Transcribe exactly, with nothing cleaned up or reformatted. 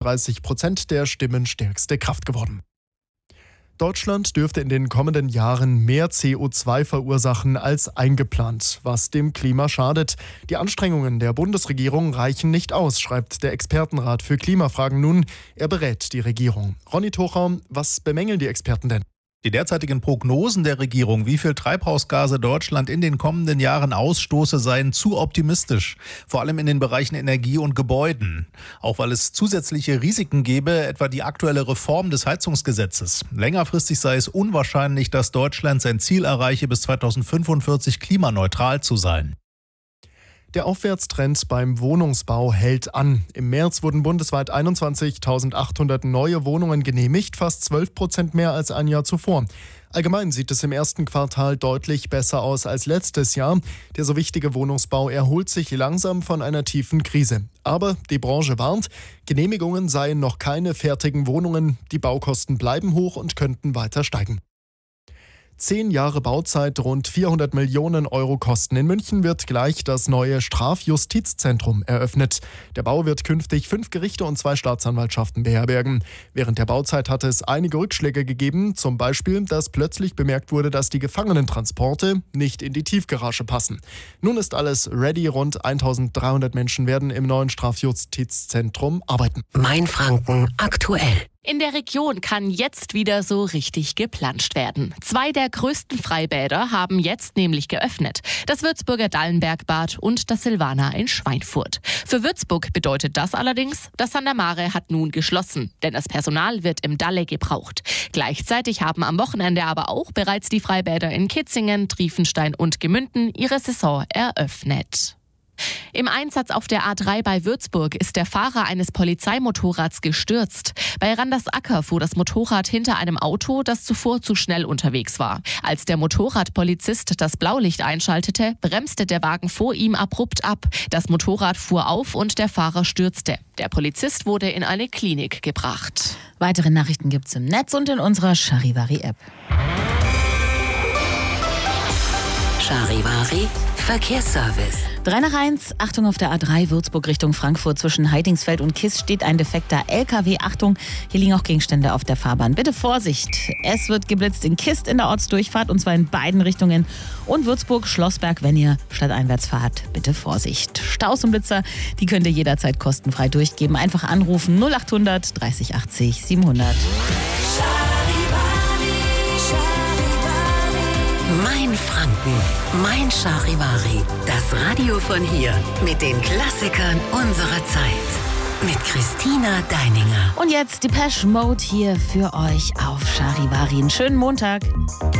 sechsunddreißig Prozent der Stimmen stärkste Kraft geworden. Deutschland dürfte in den kommenden Jahren mehr C O zwei verursachen als eingeplant, was dem Klima schadet. Die Anstrengungen der Bundesregierung reichen nicht aus, schreibt der Expertenrat für Klimafragen nun. Er berät die Regierung. Ronny Tochau, was bemängeln die Experten denn? Die derzeitigen Prognosen der Regierung, wie viel Treibhausgase Deutschland in den kommenden Jahren ausstoße, seien zu optimistisch. Vor allem in den Bereichen Energie und Gebäuden. Auch weil es zusätzliche Risiken gäbe, etwa die aktuelle Reform des Heizungsgesetzes. Längerfristig sei es unwahrscheinlich, dass Deutschland sein Ziel erreiche, bis zweitausendfünfundvierzig klimaneutral zu sein. Der Aufwärtstrend beim Wohnungsbau hält an. Im März wurden bundesweit einundzwanzigtausendachthundert neue Wohnungen genehmigt, fast zwölf Prozent mehr als ein Jahr zuvor. Allgemein sieht es im ersten Quartal deutlich besser aus als letztes Jahr. Der so wichtige Wohnungsbau erholt sich langsam von einer tiefen Krise. Aber die Branche warnt, Genehmigungen seien noch keine fertigen Wohnungen. Die Baukosten bleiben hoch und könnten weiter steigen. Zehn Jahre Bauzeit, rund vierhundert Millionen Euro Kosten. In München wird gleich das neue Strafjustizzentrum eröffnet. Der Bau wird künftig fünf Gerichte und zwei Staatsanwaltschaften beherbergen. Während der Bauzeit hatte es einige Rückschläge gegeben. Zum Beispiel, dass plötzlich bemerkt wurde, dass die Gefangenentransporte nicht in die Tiefgarage passen. Nun ist alles ready. Rund eintausenddreihundert Menschen werden im neuen Strafjustizzentrum arbeiten. Mainfranken aktuell. In der Region kann jetzt wieder so richtig geplanscht werden. Zwei der größten Freibäder haben jetzt nämlich geöffnet. Das Würzburger Dallenbergbad und das Silvana in Schweinfurt. Für Würzburg bedeutet das allerdings, das San der Mare hat nun geschlossen. Denn das Personal wird im Dalle gebraucht. Gleichzeitig haben am Wochenende aber auch bereits die Freibäder in Kitzingen, Triefenstein und Gemünden ihre Saison eröffnet. Im Einsatz auf der A drei bei Würzburg ist der Fahrer eines Polizeimotorrads gestürzt. Bei Randersacker fuhr das Motorrad hinter einem Auto, das zuvor zu schnell unterwegs war. Als der Motorradpolizist das Blaulicht einschaltete, bremste der Wagen vor ihm abrupt ab. Das Motorrad fuhr auf und der Fahrer stürzte. Der Polizist wurde in eine Klinik gebracht. Weitere Nachrichten gibt's im Netz und in unserer Charivari-App. Charivari Verkehrsservice. drei nach eins, Achtung auf der A drei Würzburg Richtung Frankfurt zwischen Heidingsfeld und Kiss steht ein defekter L K W. Achtung, hier liegen auch Gegenstände auf der Fahrbahn. Bitte Vorsicht, es wird geblitzt in Kist in der Ortsdurchfahrt und zwar in beiden Richtungen. Und Würzburg-Schlossberg, wenn ihr stadteinwärts fahrt, bitte Vorsicht. Staus und Blitzer, die könnt ihr jederzeit kostenfrei durchgeben. Einfach anrufen null achthundert dreißig achtzig siebenhundert. Mainfranken, Mein Charivari. Das Radio von hier mit den Klassikern unserer Zeit. Mit Christina Deininger. Und jetzt Depeche Mode hier für euch auf Charivari. Einen schönen Montag.